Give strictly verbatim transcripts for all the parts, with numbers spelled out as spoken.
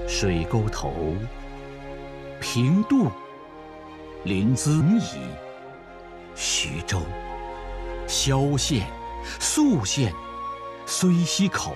水沟头、平度、临淄邑、徐州、萧县、宿县、睢溪口。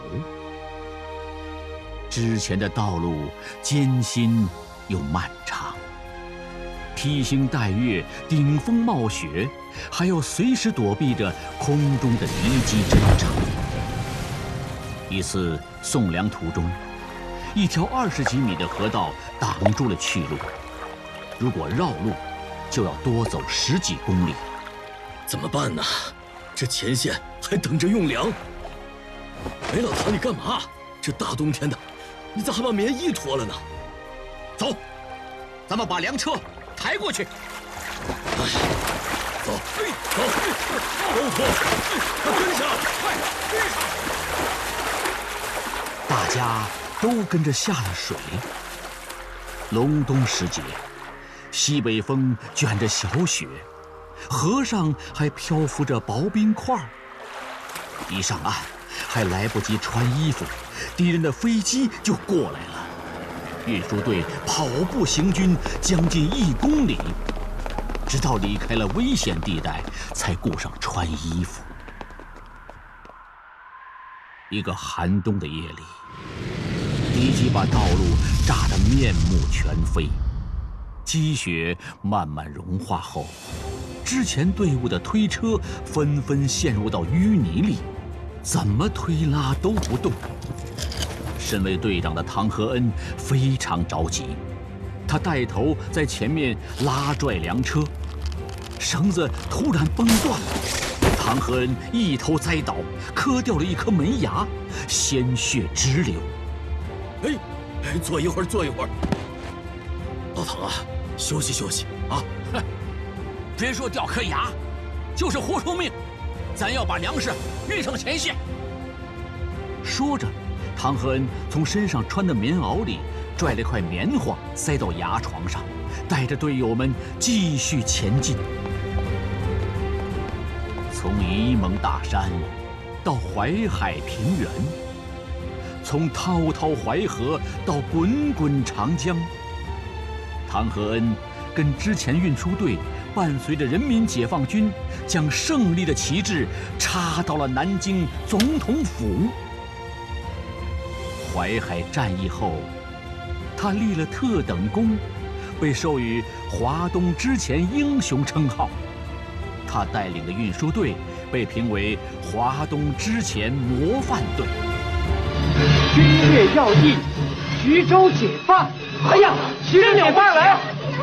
之前的道路艰辛又漫长，披星戴月、顶风冒雪，还要随时躲避着空中的敌机侦察。一次送粮途中，一条二十几米的河道挡住了去路，如果绕路，就要多走十几公里。 怎么办呢？这前线还等着用粮。哎，老唐，你干嘛？这大冬天的，你咋还把棉衣脱了呢？ 走，咱们把粮车抬过去。 哎，走，走，都脱，快跟上，快跟上！ 大家都跟着下了水。隆冬时节，西北风卷着小雪，河上还漂浮着薄冰块。一上岸，还来不及穿衣服，敌人的飞机就过来了。运输队跑步行军将近一公里，直到离开了危险地带，才顾上穿衣服。一个寒冬的夜里，敌机把道路炸得面目全非。积雪慢慢融化后，之前队伍的推车纷纷陷入到淤泥里，怎么推拉都不动。身为队长的唐和恩非常着急，他带头在前面拉拽粮车，绳子突然崩断了，唐和恩一头栽倒，磕掉了一颗门牙，鲜血直流。 哎，哎，坐一会儿，坐一会儿。老唐啊，休息休息啊！ 别说掉颗牙，就是活出命，咱要把粮食运上前线。说着，唐和恩从身上穿的棉袄里拽了块棉花塞到牙床上，带着队友们继续前进。从沂蒙大山到淮海平原，从滔滔淮河到滚滚长江，唐和恩跟之前运输队伴随着人民解放军，将胜利的旗帜插到了南京总统府。淮海战役后，他立了特等功，被授予华东之前英雄称号。他带领的运输队被评为华东之前模范队。 军略要地，徐州解放！哎呀，新年快来！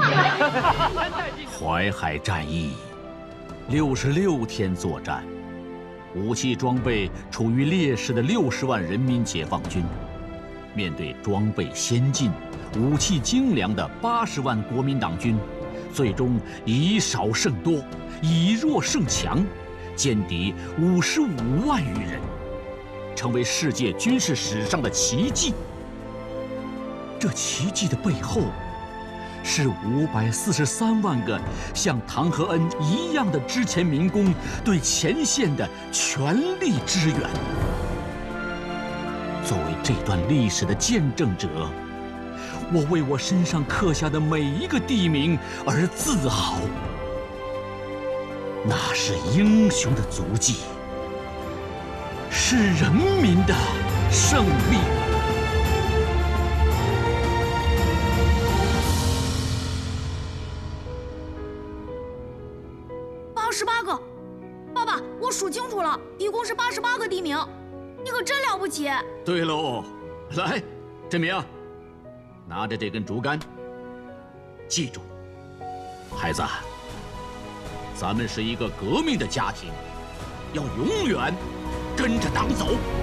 淮海战役，六十六天作战，武器装备处于劣势的六十万人民解放军，面对装备先进、武器精良的八十万国民党军，最终以少胜多，以弱胜强，歼敌五十五万余人，成为世界军事史上的奇迹。这奇迹的背后，是五百四十三万个像唐和恩一样的之前民工对前线的全力支援。作为这段历史的见证者，我为我身上刻下的每一个地名而自豪。那是英雄的足迹，是人民的胜利。 八十八个，爸爸，我数清楚了，一共是八十八个地名，你可真了不起。 对喽，来，振明，拿着这根竹竿，记住，孩子，咱们是一个革命的家庭，要永远跟着党走。